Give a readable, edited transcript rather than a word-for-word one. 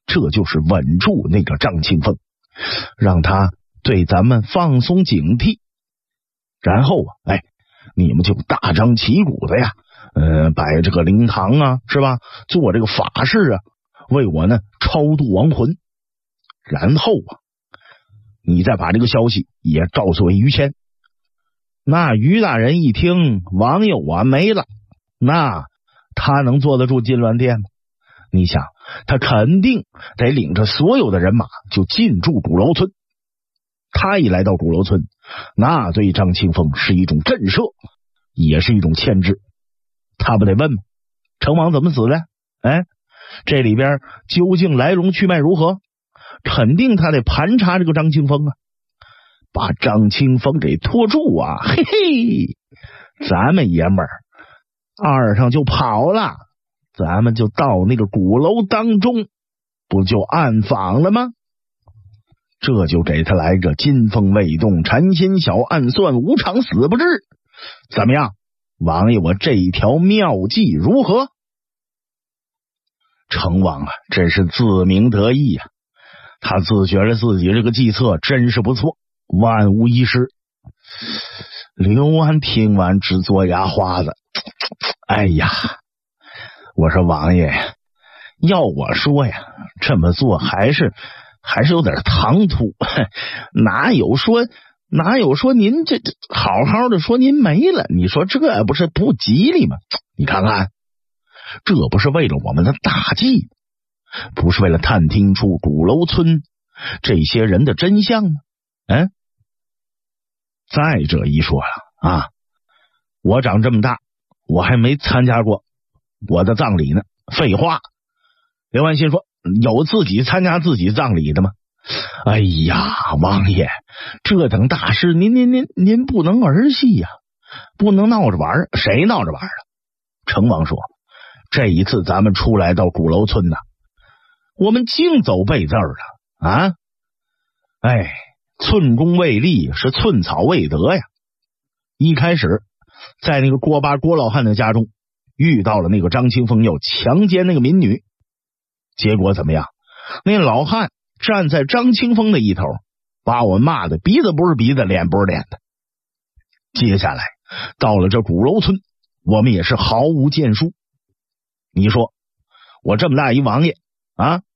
这就是稳住那个张清风，让他对咱们放松警惕。然后你们就大张旗鼓的呀，摆这个灵堂啊，是吧？做这个法事啊，为我呢超度亡魂。然后你再把这个消息也告诉于谦。那于大人一听，王爷我没了，那他能坐得住金銮殿吗？你想，他肯定得领着所有的人马就进驻鼓楼村。他一来到鼓楼村，那对张清风是一种震慑，也是一种牵制。他不得问吗？成王怎么死的？这里边究竟来龙去脉如何？肯定他得盘查这个张清风啊，把张清风给拖住啊！嘿嘿，咱们爷们儿二上就跑了，咱们就到那个鼓楼当中，不就暗访了吗？这就给他来个金风未动，禅心小，暗算无常死不至。怎么样，王爷我这一条妙计如何？成王真是自鸣得意啊，他自觉得自己这个计策真是不错，万无一失。刘安听完直嘬牙花子，哎呀，我说王爷，要我说呀，这么做还是有点唐突，哪有说您这好好的说您没了，你说这不是不吉利吗？你看看，这不是为了我们的大计，不是为了探听出鼓楼村这些人的真相吗？再者一说了我长这么大，我还没参加过我的葬礼呢。废话，刘安心说，有自己参加自己葬礼的吗？哎呀，王爷，这等大事您不能儿戏呀，不能闹着玩。谁闹着玩了？成王说，这一次咱们出来到鼓楼村呢，我们净走背字了寸功未立是寸草未得呀。一开始在那个郭巴郭老汉的家中遇到了那个张清风要强奸那个民女，结果怎么样？那老汉站在张清风的一头，把我骂的鼻子不是鼻子，脸不是脸的。接下来到了这鼓楼村，我们也是毫无建树。你说我这么大一王爷